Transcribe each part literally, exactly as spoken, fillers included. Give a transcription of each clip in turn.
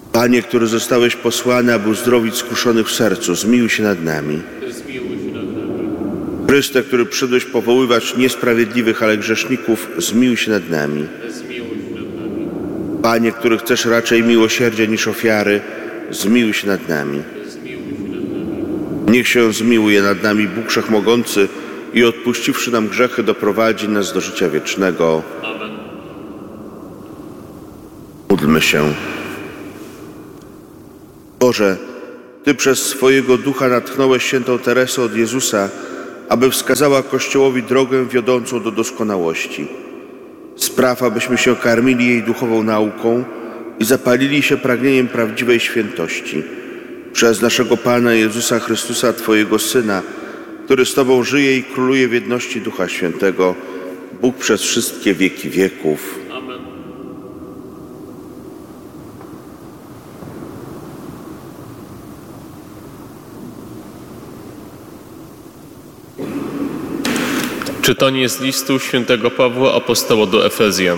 Panie, który zostałeś posłany, aby uzdrowić skruszonych w sercu, zmiłuj się nad nami. Chryste, który przyszedłeś powoływać niesprawiedliwych, ale grzeszników, zmiłuj się nad nami. Panie, który chcesz raczej miłosierdzia niż ofiary, zmiłuj się nad nami. Niech się zmiłuje nad nami Bóg Wszechmogący i odpuściwszy nam grzechy, doprowadzi nas do życia wiecznego. Amen. Módlmy się. Boże, Ty przez swojego Ducha natchnąłeś świętą Teresę od Jezusa, aby wskazała Kościołowi drogę wiodącą do doskonałości. Spraw, abyśmy się karmili jej duchową nauką i zapalili się pragnieniem prawdziwej świętości. Przez naszego Pana Jezusa Chrystusa, Twojego Syna, który z Tobą żyje i króluje w jedności Ducha Świętego, Bóg przez wszystkie wieki wieków. Amen. Czytanie z listu świętego Pawła Apostoła do Efezjan.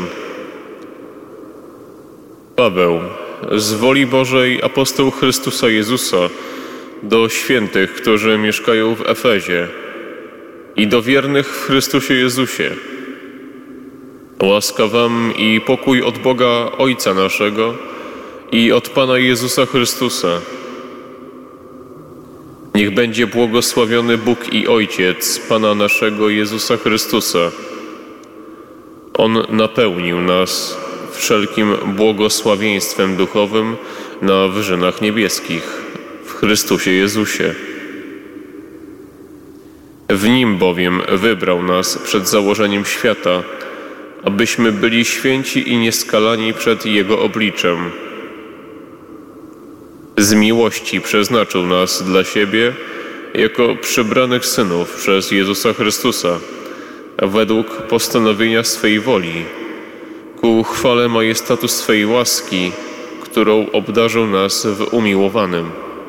Paweł, z woli Bożej apostoł Chrystusa Jezusa, do świętych, którzy mieszkają w Efezie, i do wiernych w Chrystusie Jezusie. Łaska wam i pokój od Boga Ojca naszego i od Pana Jezusa Chrystusa. Niech będzie błogosławiony Bóg i Ojciec Pana naszego Jezusa Chrystusa. On napełnił nas wszelkim błogosławieństwem duchowym na wyżynach niebieskich w Chrystusie Jezusie. W Nim bowiem wybrał nas przed założeniem świata, abyśmy byli święci i nieskalani przed Jego obliczem. Z miłości przeznaczył nas dla siebie jako przybranych synów przez Jezusa Chrystusa, według postanowienia swej woli, ku chwale majestatu swej łaski, którą obdarzył nas w umiłowanym.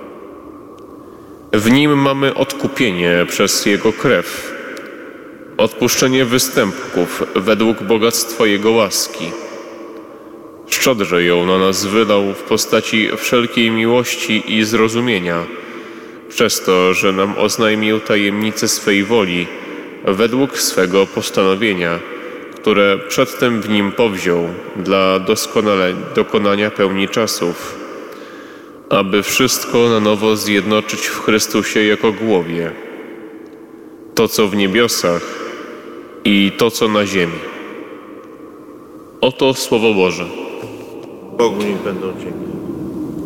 W Nim mamy odkupienie przez Jego krew, odpuszczenie występków według bogactwa Jego łaski. Szczodrze ją na nas wydał w postaci wszelkiej miłości i zrozumienia, przez to, że nam oznajmił tajemnicę swej woli według swego postanowienia, które przedtem w Nim powziął dla doskonale dokonania pełni czasów, aby wszystko na nowo zjednoczyć w Chrystusie jako głowie, to co w niebiosach i to co na ziemi. Oto Słowo Boże. Bogu niech będą dzięki.